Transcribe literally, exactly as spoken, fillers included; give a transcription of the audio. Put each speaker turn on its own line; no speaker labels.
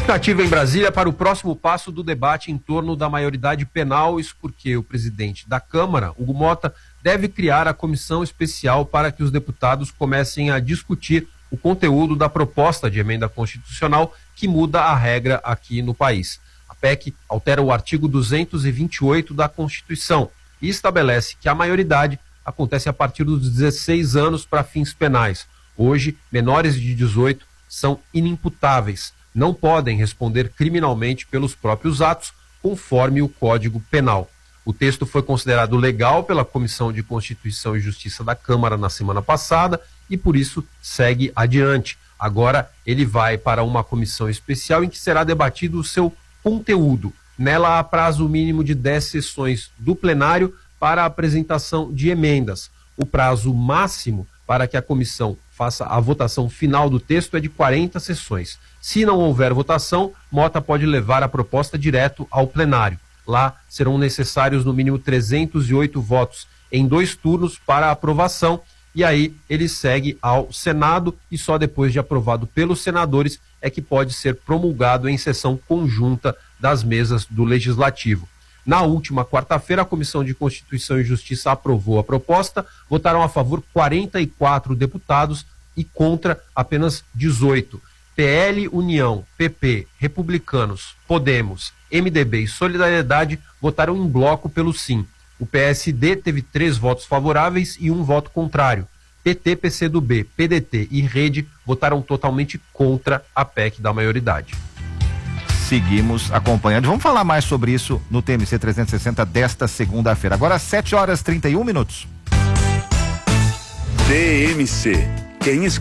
Expectativa em Brasília para o próximo passo do debate em torno da maioridade penal, isso porque o presidente da Câmara, Hugo Mota, deve criar a comissão especial para que os deputados comecem a discutir o conteúdo da proposta de emenda constitucional que muda a regra aqui no país. A P E C altera o artigo duzentos e vinte e oito da Constituição e estabelece que a maioridade acontece a partir dos dezesseis anos para fins penais. Hoje, menores de dezoito são inimputáveis, não podem responder criminalmente pelos próprios atos, conforme o Código Penal. O texto foi considerado legal pela Comissão de Constituição e Justiça da Câmara na semana passada e, por isso, segue adiante. Agora, ele vai para uma comissão especial em que será debatido o seu conteúdo. Nela, há prazo mínimo de dez sessões do plenário para a apresentação de emendas. O prazo máximo para que a comissão faça a votação final do texto é de quarenta sessões. Se não houver votação, Mota pode levar a proposta direto ao plenário. Lá serão necessários no mínimo trezentos e oito votos em dois turnos para a aprovação e aí ele segue ao Senado e só depois de aprovado pelos senadores é que pode ser promulgado em sessão conjunta das mesas do Legislativo. Na última quarta-feira, a Comissão de Constituição e Justiça aprovou a proposta, votaram a favor quarenta e quatro deputados e contra apenas dezoito. P L, União, P P, Republicanos, Podemos, M D B e Solidariedade votaram em bloco pelo sim. O P S D teve três votos favoráveis e um voto contrário. P T, P C do B, P D T e Rede votaram totalmente contra a P E C da maioridade.
Seguimos acompanhando. Vamos falar mais sobre isso no T M C trezentos e sessenta desta segunda-feira. Agora sete horas e trinta e um minutos.
T M C. Quem escuta